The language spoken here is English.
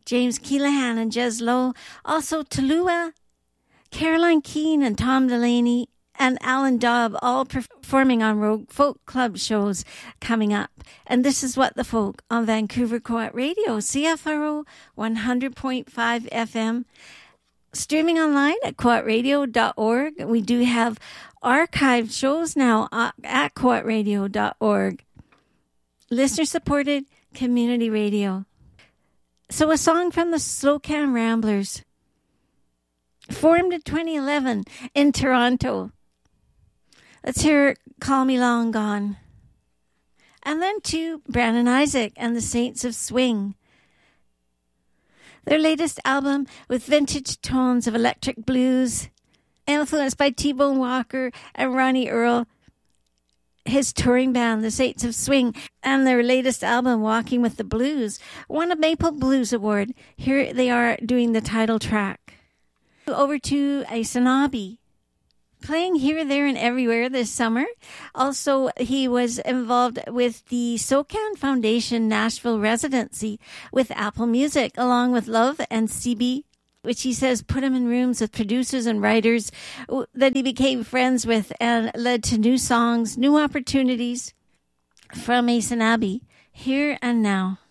James Keelahan and Jez Lowe. Also Tallulah, Caroline Keane and Tom Delaney and Alan Dobb all performing on Rogue Folk Club shows coming up. And this is What the Folk on Vancouver Co-op Radio, CFRO 100.5 FM. Streaming online at co-opradio.org. We do have archived shows now at co-opradio.org. Listener-supported community radio. So a song from the Slocan Ramblers, formed in 2011 in Toronto. Let's hear Call Me Long Gone. And then to Brandon Isaac and the Saints of Swing. Their latest album with vintage tones of electric blues, influenced by T-Bone Walker and Ronnie Earl, his touring band, the Saints of Swing, and their latest album, Walking with the Blues, won a Maple Blues Award. Here they are doing the title track. Over to Aysanabee, playing here, there, and everywhere this summer. Also, he was involved with the SOCAN Foundation Nashville residency with Apple Music, along with Love and CB, which he says put him in rooms with producers and writers that he became friends with and led to new songs, new opportunities. From Aysanabee, Here and Now.